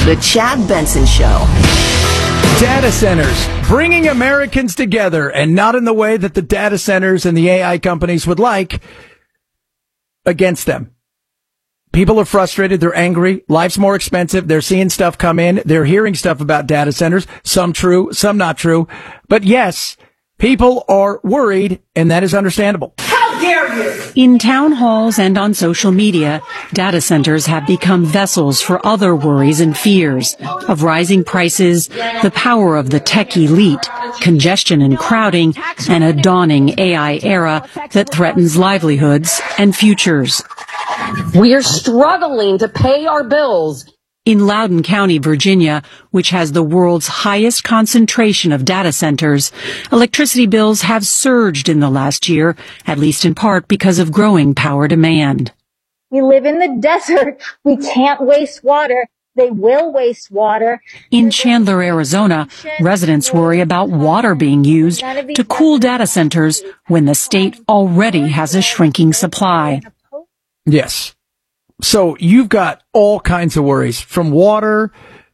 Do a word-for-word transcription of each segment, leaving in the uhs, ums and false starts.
The Chad Benson Show. Data centers, bringing Americans together, and not in the way that the data centers and the A I companies would like, against them. People are frustrated. They're angry. Life's more expensive. They're seeing stuff come in. They're hearing stuff about data centers. Some true, some not true. But yes, people are worried, and that is understandable. How dare you! In town halls and on social media, data centers have become vessels for other worries and fears of rising prices, the power of the tech elite, congestion and crowding, and a dawning A I era that threatens livelihoods and futures. We are struggling to pay our bills. In Loudoun County, Virginia, which has the world's highest concentration of data centers, electricity bills have surged in the last year, at least in part because of growing power demand. We live in the desert. We can't waste water. They will waste water. In Chandler, Arizona, residents worry about water being used to cool data centers when the state already has a shrinking supply. Yes. So you've got all kinds of worries, from water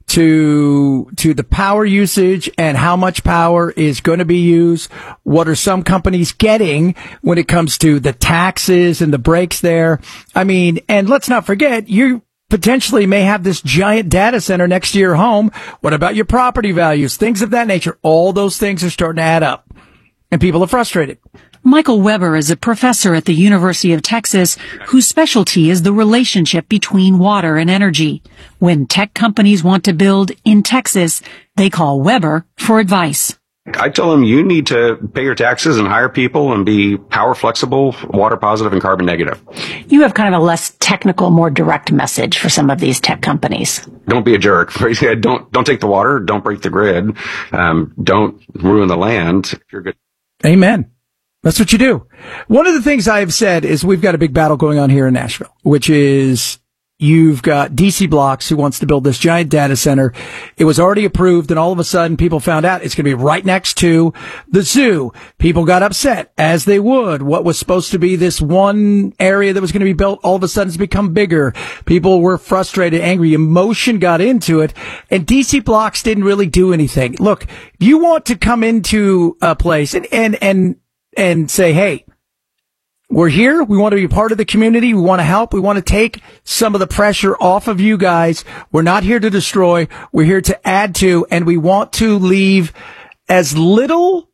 to to the power usage and how much power is going to be used. What are some companies getting when it comes to the taxes and the breaks there? I mean, and let's not forget, you potentially may have this giant data center next to your home. What about your property values? Things of that nature. All those things are starting to add up, and people are frustrated. Michael Weber is a professor at the University of Texas whose specialty is the relationship between water and energy. When tech companies want to build in Texas, they call Weber for advice. I tell them you need to pay your taxes and hire people and be power flexible, water positive, and carbon negative. You have kind of a less technical, more direct message for some of these tech companies. Don't be a jerk. Don't don't take the water. Don't break the grid. Um, don't ruin the land. If you're good. Amen. That's what you do. One of the things I've said is we've got a big battle going on here in Nashville, which is you've got D C Blocks who wants to build this giant data center. It was already approved, and all of a sudden people found out it's going to be right next to the zoo. People got upset, as they would. What was supposed to be this one area that was going to be built, all of a sudden has become bigger. People were frustrated, angry. Emotion got into it, and D C Blocks didn't really do anything. Look, if you want to come into a place and, and, and, and say, hey, we're here. We want to be part of the community. We want to help. We want to take some of the pressure off of you guys. We're not here to destroy. We're here to add to, and we want to leave as little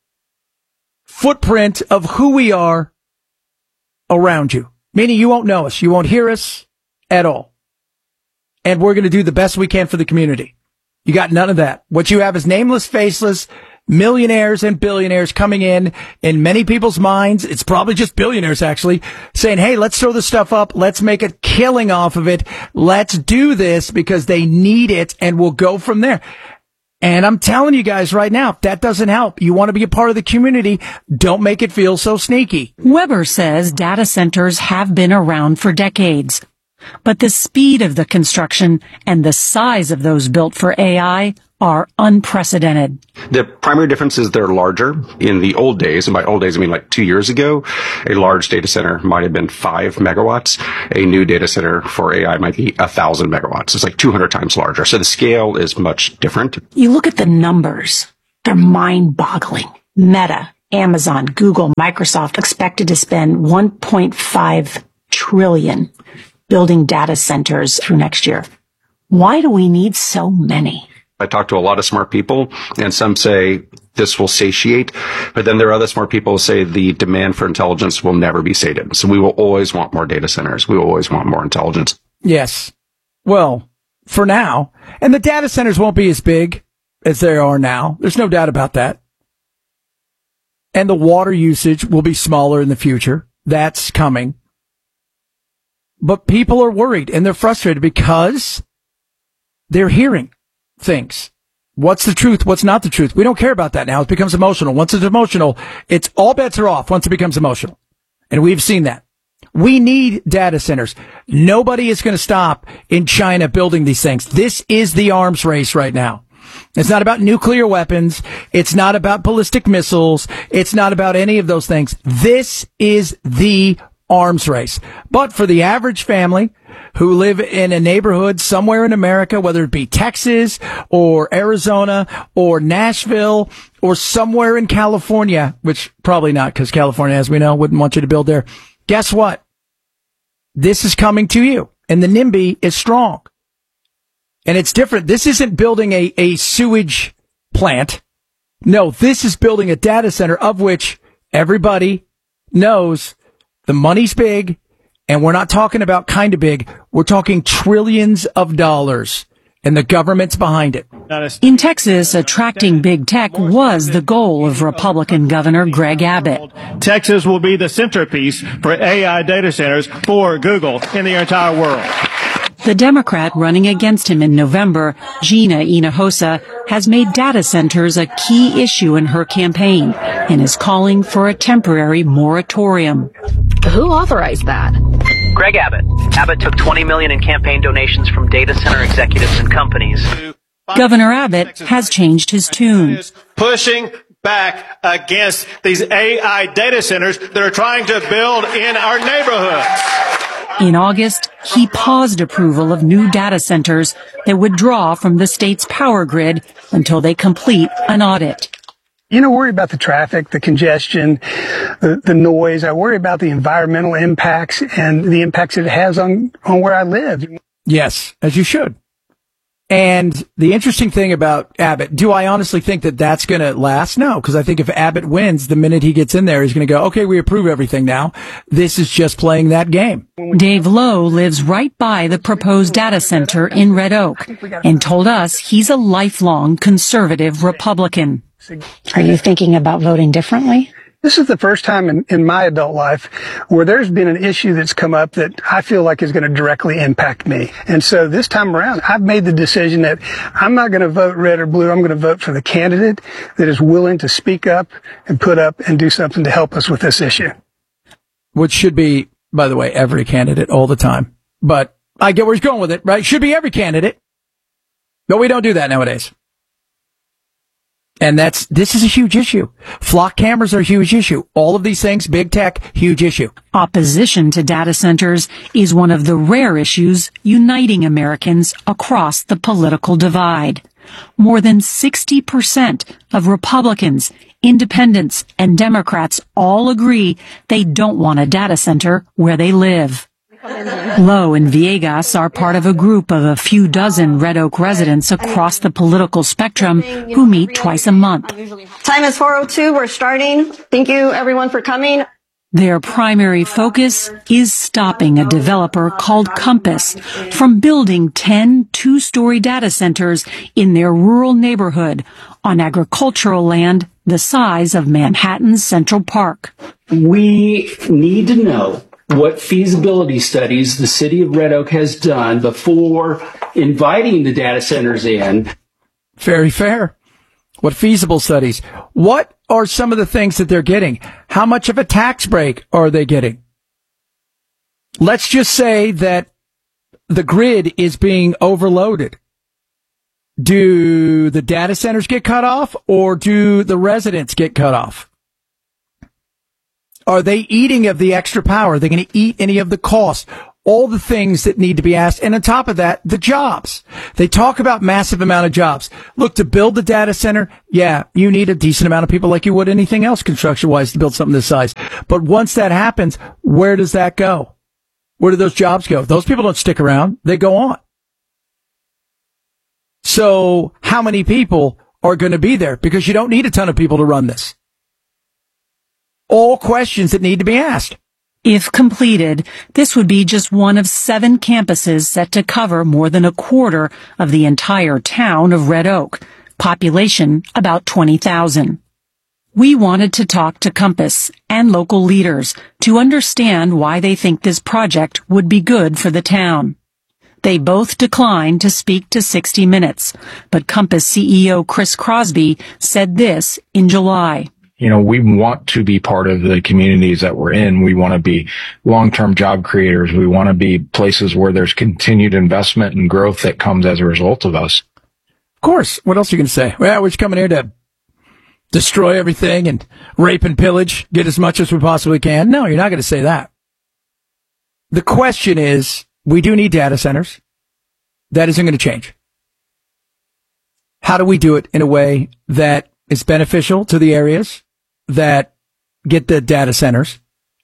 footprint of who we are around you. Meaning you won't know us. You won't hear us at all. And we're going to do the best we can for the community. You got none of that. What you have is nameless, faceless millionaires and billionaires coming in, in many people's minds. It's probably just billionaires, actually, saying, hey, let's throw this stuff up. Let's make a killing off of it. Let's do this because they need it, and we'll go from there. And I'm telling you guys right now, if that doesn't help, you want to be a part of the community, don't make it feel so sneaky. Weber says data centers have been around for decades, but the speed of the construction and the size of those built for A I are unprecedented. The primary difference is they're larger. In the old days, and by old days I mean like two years ago, a large data center might have been five megawatts. A new data center for A I might be a thousand megawatts. It's like two hundred times larger. So the scale is much different. You look at the numbers, they're mind-boggling. Meta, Amazon, Google, Microsoft expected to spend one point five trillion building data centers through next year. Why do we need so many? I talk to a lot of smart people, and some say this will satiate, but then there are other smart people who say the demand for intelligence will never be sated. So we will always want more data centers. We will always want more intelligence. Yes. Well, for now. And the data centers won't be as big as they are now. There's no doubt about that. And the water usage will be smaller in the future. That's coming. But people are worried and they're frustrated because they're hearing things. What's the truth? What's not the truth? We don't care about that now. It becomes emotional. Once it's emotional, it's all bets are off once it becomes emotional. And we've seen that. We need data centers. Nobody is going to stop in China building these things. This is the arms race right now. It's not about nuclear weapons. It's not about ballistic missiles. It's not about any of those things. This is the arms race. But for the average family who live in a neighborhood somewhere in America, whether it be Texas or Arizona or Nashville or somewhere in California, which probably not, because California, as we know, wouldn't want you to build there. Guess what? This is coming to you, and the NIMBY is strong. And it's different. This isn't building a, a sewage plant. No, this is building a data center of which everybody knows the money's big, and we're not talking about kind of big. We're talking trillions of dollars, and the government's behind it. In Texas, attracting big tech was the goal of Republican Governor Greg Abbott. Texas will be the centerpiece for A I data centers for Google in the entire world. The Democrat running against him in November, Gina Hinojosa, has made data centers a key issue in her campaign and is calling for a temporary moratorium. Who authorized that? Greg Abbott. Abbott took twenty million dollars in campaign donations from data center executives and companies. Governor Abbott has changed his tune. Pushing back against these A I data centers that are trying to build in our neighborhoods. In August, he paused approval of new data centers that would draw from the state's power grid until they complete an audit. You know, worry about the traffic, the congestion, the, the noise. I worry about the environmental impacts and the impacts it has on, on where I live. Yes, as you should. And the interesting thing about Abbott, do I honestly think that that's going to last? No, because I think if Abbott wins, the minute he gets in there, he's going to go, okay, we approve everything now. This is just playing that game. Dave Lowe lives right by the proposed data center in Red Oak and told us he's a lifelong conservative Republican. Are you thinking about voting differently? This is the first time in, in my adult life where there's been an issue that's come up that I feel like is going to directly impact me. And so this time around, I've made the decision that I'm not going to vote red or blue. I'm going to vote for the candidate that is willing to speak up and put up and do something to help us with this issue. Which should be, by the way, every candidate all the time. But I get where he's going with it, right? Should be every candidate. But we don't do that nowadays. And that's, this is a huge issue. Flock cameras are a huge issue. All of these things, big tech, huge issue. Opposition to data centers is one of the rare issues uniting Americans across the political divide. More than sixty percent of Republicans, independents, and Democrats all agree they don't want a data center where they live. Lowe and Villegas are part of a group of a few dozen Red Oak residents across the political spectrum who meet twice a month. Time is four oh two. We're starting. Thank you, everyone, for coming. Their primary focus is stopping a developer called Compass from building ten two-story data centers in their rural neighborhood on agricultural land the size of Manhattan's Central Park. We need to know what feasibility studies the city of Red Oak has done before inviting the data centers in. Very fair. What feasible studies? What are some of the things that they're getting? How much of a tax break are they getting? Let's just say that the grid is being overloaded. Do the data centers get cut off, or do the residents get cut off? Are they eating of the extra power? Are they going to eat any of the costs? All the things that need to be asked. And on top of that, the jobs. They talk about massive amount of jobs. Look, to build the data center, yeah, you need a decent amount of people like you would anything else construction-wise to build something this size. But once that happens, where does that go? Where do those jobs go? Those people don't stick around. They go on. So how many people are going to be there? Because you don't need a ton of people to run this. All questions that need to be asked. If completed, this would be just one of seven campuses set to cover more than a quarter of the entire town of Red Oak, population about twenty thousand. We wanted to talk to Compass and local leaders to understand why they think this project would be good for the town. They both declined to speak to sixty minutes, but Compass C E O Chris Crosby said this in July. You know, we want to be part of the communities that we're in. We want to be long-term job creators. We want to be places where there's continued investment and growth that comes as a result of us. Of course. What else are you going to say? Well, we're just coming here to destroy everything and rape and pillage, get as much as we possibly can. No, you're not going to say that. The question is, We do need data centers. That isn't going to change. How do we do it in a way that is beneficial to the areas that get the data centers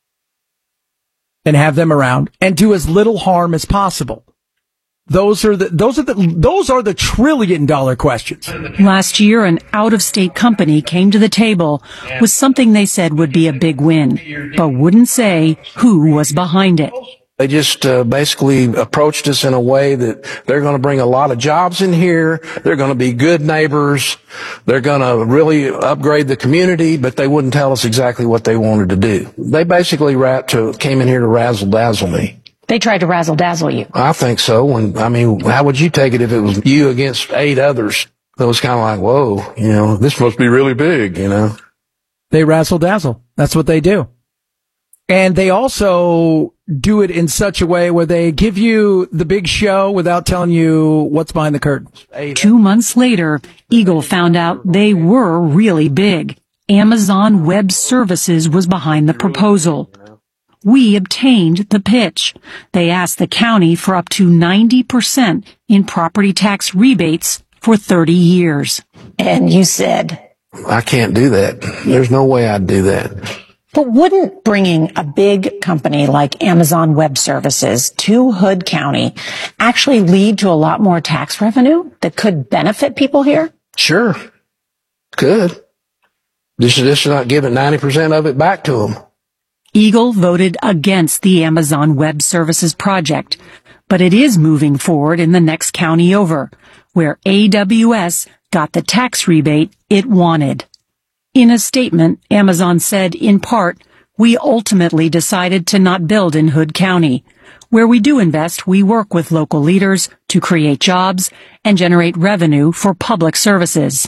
and have them around and do as little harm as possible? Those are the, those are the, those are the trillion dollar questions. Last year, an out-of-state company came to the table with something they said would be a big win, but wouldn't say who was behind it. They just uh, basically approached us in a way that they're going to bring a lot of jobs in here. They're going to be good neighbors. They're going to really upgrade the community, but they wouldn't tell us exactly what they wanted to do. They basically rat to, came in here to razzle-dazzle me. They tried to razzle-dazzle you. I think so. And I mean, how would you take it if it was you against eight others? It was kind of like, whoa, you know, this must be really big, you know. They razzle-dazzle. That's what they do. And they also do it in such a way where they give you the big show without telling you what's behind the curtains. Two months later, Eagle found out they were really big. Amazon Web Services was behind the proposal. We obtained the pitch. They asked the county for up to ninety percent in property tax rebates for thirty years. And you said, I can't do that. There's no way I'd do that. But wouldn't bringing a big company like Amazon Web Services to Hood County actually lead to a lot more tax revenue that could benefit people here? Sure. Could. Just, just not giving ninety percent of it back to them. Eagle voted against the Amazon Web Services project, but it is moving forward in the next county over, where A W S got the tax rebate it wanted. In a statement, Amazon said, in part, we ultimately decided to not build in Hood County. Where we do invest, we work with local leaders to create jobs and generate revenue for public services.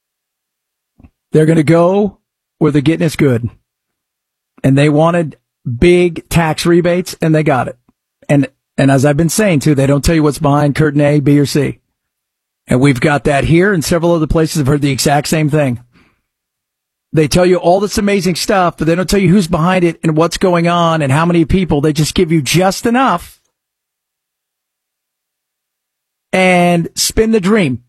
They're going to go where the getting is good. And they wanted big tax rebates, and they got it. And and as I've been saying, too, they don't tell you what's behind curtain A, B, or C. And we've got that here, and several other places have heard the exact same thing. They tell you all this amazing stuff, but they don't tell you who's behind it and what's going on and how many people. They just give you just enough and spin the dream.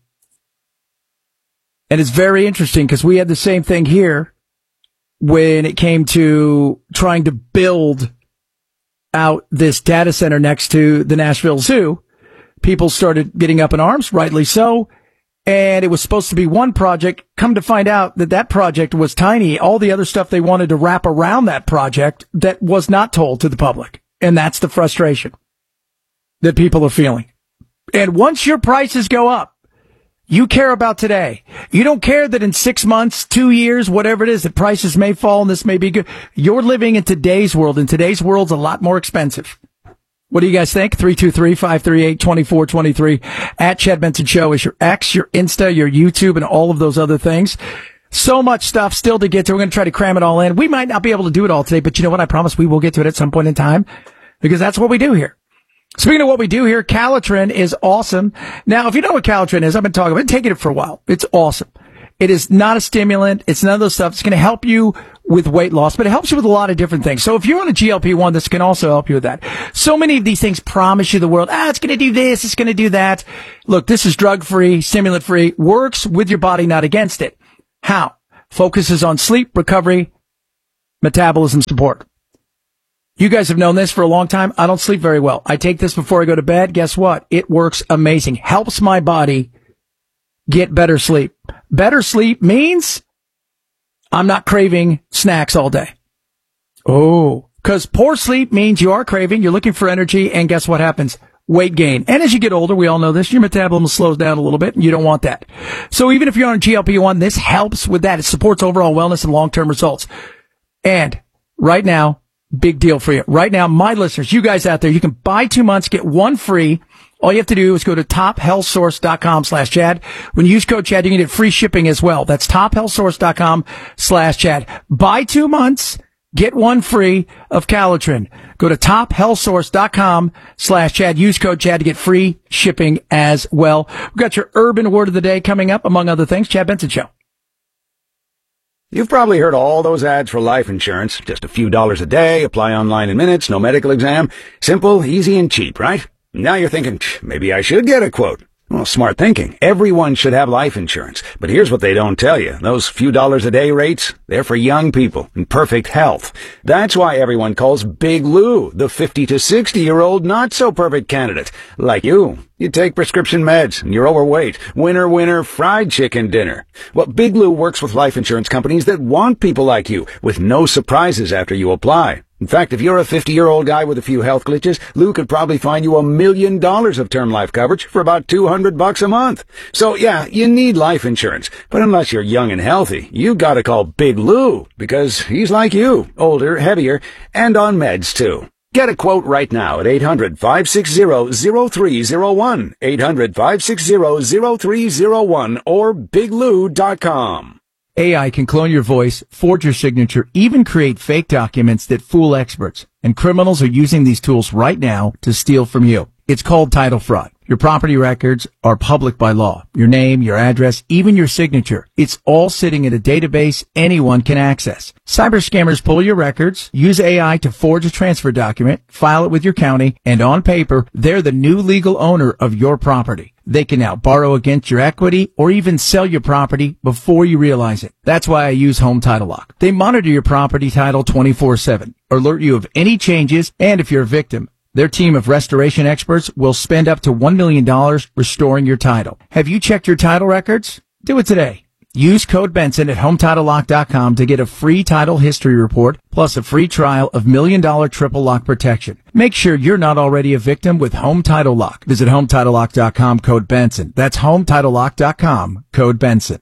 And it's very interesting because we had the same thing here when it came to trying to build out this data center next to the Nashville Zoo. People started getting up in arms, rightly so. And it was supposed to be one project. Come to find out that that project was tiny. All the other stuff they wanted to wrap around that project that was not told to the public. And that's the frustration that people are feeling. And once your prices go up, you care about today. You don't care that in six months, two years, whatever it is, that prices may fall and this may be good. You're living in today's world, and today's world's a lot more expensive. What do you guys think? three two three, five three eight, two four two three. At Chad Benson Show is your X, your Insta, your YouTube, and all of those other things. So much stuff still to get to. We're going to try to cram it all in. We might not be able to do it all today, but you know what? I promise we will get to it at some point in time because that's what we do here. Speaking of what we do here, Calitrin is awesome. Now, if you know what Calitrin is, I've been talking, I've been taking it for a while. It's awesome. It is not a stimulant. It's none of those stuff. It's going to help you with weight loss, but it helps you with a lot of different things. So if you're on a G L P one, this can also help you with that. So many of these things promise you the world. Ah, it's going to do this. It's going to do that. Look, this is drug-free, stimulant-free, works with your body, not against it. How? Focuses on sleep, recovery, metabolism support. You guys have known this for a long time. I don't sleep very well. I take this before I go to bed. Guess what? It works amazing. Helps my body get better sleep. Better sleep means I'm not craving snacks all day. Oh, because poor sleep means you are craving, you're looking for energy, and guess what happens? Weight gain. And as you get older, we all know this, your metabolism slows down a little bit, and you don't want that. So even if you're on G L P one, this helps with that. It supports overall wellness and long-term results. And right now, big deal for you. Right now, my listeners, you guys out there, you can buy two months, get one free. All you have to do is go to tophealthsource.com slash Chad. When you use code Chad, you can get free shipping as well. That's tophealthsource.com slash Chad. Buy two months, get one free of Calitrin. Go to tophealthsource.com slash Chad. Use code Chad to get free shipping as well. We've got your urban word of the day coming up, among other things. Chad Benson Show. You've probably heard all those ads for life insurance. Just a few dollars a day, apply online in minutes, no medical exam. Simple, easy, and cheap, right? Now you're thinking, maybe I should get a quote. Well, smart thinking. Everyone should have life insurance. But here's what they don't tell you. Those few dollars a day rates, they're for young people in perfect health. That's why everyone calls Big Lou the fifty to sixty-year-old not-so-perfect candidate. Like you. You take prescription meds, and you're overweight. Winner, winner, fried chicken dinner. Well, Big Lou works with life insurance companies that want people like you, with no surprises after you apply. In fact, if you're a fifty-year-old guy with a few health glitches, Lou could probably find you a million dollars of term life coverage for about two hundred bucks a month. So yeah, you need life insurance. But unless you're young and healthy, you gotta call Big Lou, because he's like you, older, heavier, and on meds too. Get a quote right now at eight hundred, five six zero, zero three zero one, eight hundred, five six zero, zero three zero one, or big lou dot com. A I can clone your voice, forge your signature, even create fake documents that fool experts. And criminals are using these tools right now to steal from you. It's called title fraud. Your property records are public by law. Your name, your address, even your signature. It's all sitting in a database anyone can access. Cyber scammers pull your records, use A I to forge a transfer document, file it with your county, and on paper, they're the new legal owner of your property. They can now borrow against your equity or even sell your property before you realize it. That's why I use Home Title Lock. They monitor your property title twenty-four seven, alert you of any changes, and if you're a victim, their team of restoration experts will spend up to one million dollars restoring your title. Have you checked your title records? Do it today. Use code Benson at home title lock dot com to get a free title history report plus a free trial of million dollar triple lock protection. Make sure you're not already a victim with Home Title Lock. Visit home title lock dot com, code Benson. That's home title lock dot com, code Benson.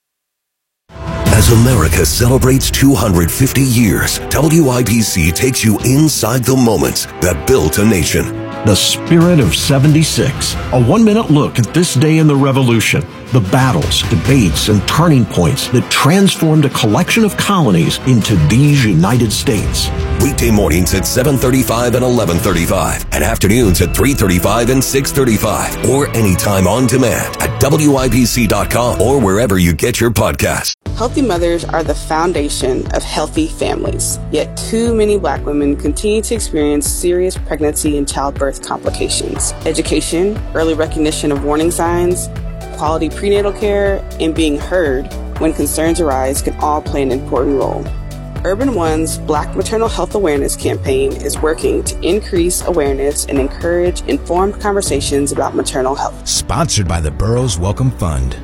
As America celebrates two hundred fifty years, W I B C takes you inside the moments that built a nation. The Spirit of seventy-six, a one-minute look at this day in the Revolution, the battles, debates, and turning points that transformed a collection of colonies into these United States. Weekday mornings at seven thirty-five and eleven thirty-five, and afternoons at three thirty-five and six thirty-five, or anytime on demand at W I B C dot com or wherever you get your podcasts. Healthy mothers are the foundation of healthy families, yet too many Black women continue to experience serious pregnancy and childbirth complications. Education, early recognition of warning signs, quality prenatal care, and being heard when concerns arise can all play an important role. Urban One's Black Maternal Health Awareness campaign is working to increase awareness and encourage informed conversations about maternal health. Sponsored by the Burroughs Welcome Fund.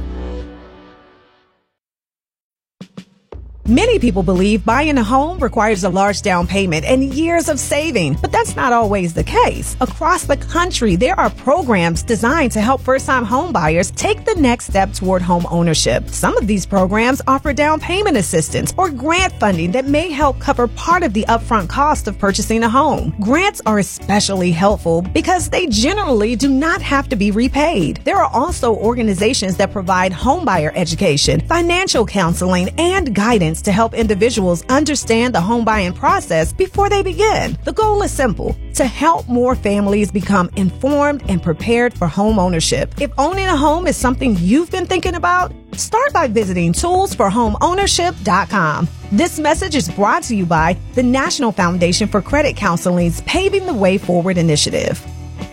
Many people believe buying a home requires a large down payment and years of saving, but that's not always the case. Across the country, there are programs designed to help first-time home buyers take the next step toward home ownership. Some of these programs offer down payment assistance or grant funding that may help cover part of the upfront cost of purchasing a home. Grants are especially helpful because they generally do not have to be repaid. There are also organizations that provide homebuyer education, financial counseling, and guidance to help individuals understand the home buying process before they begin. The goal is simple: to help more families become informed and prepared for home ownership. If owning a home is something you've been thinking about, start by visiting tools for home ownership dot com. This message is brought to you by the National Foundation for Credit Counseling's Paving the Way Forward initiative.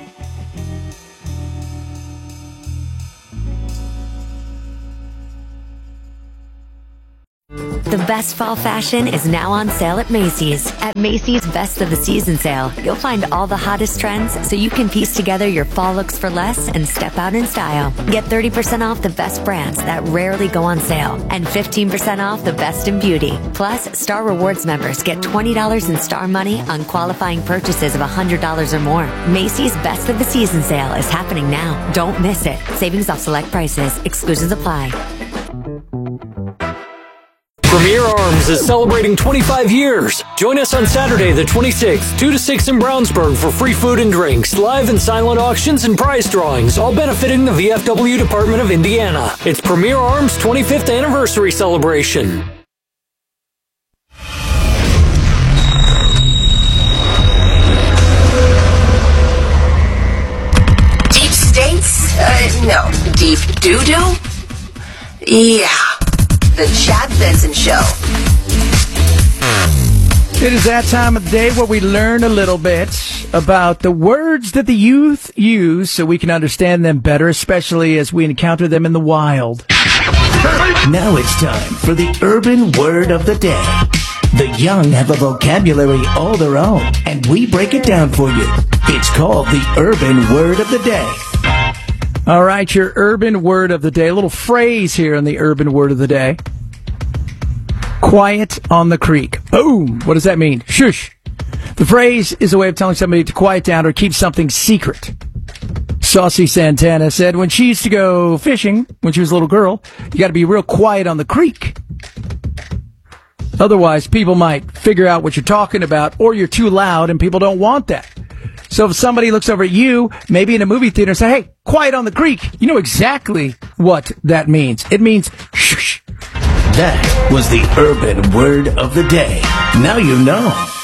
The best fall fashion is now on sale at Macy's. At Macy's Best of the Season sale, you'll find all the hottest trends so you can piece together your fall looks for less and step out in style. Get thirty percent off the best brands that rarely go on sale and fifteen percent off the best in beauty. Plus, Star Rewards members get twenty dollars in Star money on qualifying purchases of one hundred dollars or more. Macy's Best of the Season sale is happening now. Don't miss it. Savings off select prices. Exclusions apply. Premier Arms is celebrating twenty-five years. Join us on Saturday the twenty-sixth, two to six in Brownsburg for free food and drinks, live and silent auctions, and prize drawings, all benefiting the V F W Department of Indiana. It's Premier Arms' twenty-fifth anniversary celebration. Deep states? Uh, no. Deep doo-doo? Yeah. The Chad Benson Show. It is that time of the day where we learn a little bit about the words that the youth use so we can understand them better, especially as we encounter them in the wild. Now it's time for the urban word of the day. The young have a vocabulary all their own, and we break it down for you. It's called the urban word of the day. All right, your urban word of the day. A little phrase here in the urban word of the day. Quiet on the creek. Boom. What does that mean? Shush. The phrase is a way of telling somebody to quiet down or keep something secret. Saucy Santana said when she used to go fishing when she was a little girl, you got to be real quiet on the creek. Otherwise, people might figure out what you're talking about, or you're too loud and people don't want that. So if somebody looks over at you, maybe in a movie theater, and say, hey, quiet on the creek, you know exactly what that means. It means shush. That was the urban word of the day. Now you know.